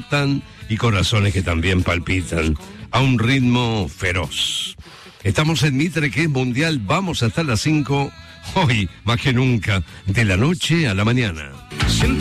latan y corazones que también palpitan a un ritmo feroz. Estamos en Mitre, que es mundial. Vamos hasta las 5, hoy más que nunca, de la noche a la mañana.